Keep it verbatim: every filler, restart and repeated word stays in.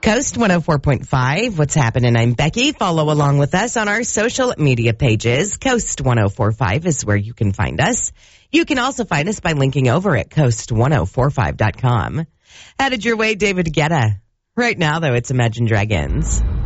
Coast one oh four point five. What's happening? I'm Becky. Follow along with us on our social media pages. Coast one oh four point five is where you can find us. You can also find us by linking over at coast ten forty-five dot com. Headed your way, David Guetta. Right now, though, it's Imagine Dragons.